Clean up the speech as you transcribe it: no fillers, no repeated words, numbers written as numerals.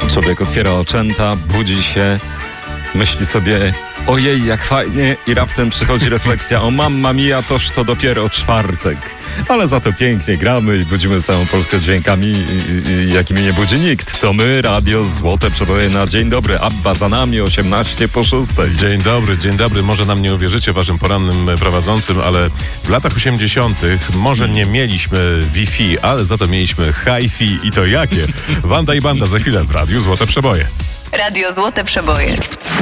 Człowiek otwiera oczęta, budzi się, myśli sobie: ojej, jak fajnie, i raptem przychodzi refleksja: o mamma mia, toż to dopiero czwartek. Ale za to pięknie gramy i budzimy całą Polskę dźwiękami, jakimi nie budzi nikt. To my, Radio Złote Przeboje na dzień dobry. Abba za nami, 18:06. Dzień dobry. Może nam nie uwierzycie, waszym porannym prowadzącym, ale w latach 80. może nie mieliśmy Wi-Fi, ale za to mieliśmy Hi-Fi i to jakie? Wanda i Banda za chwilę w Radiu Złote Przeboje. Radio Złote Przeboje.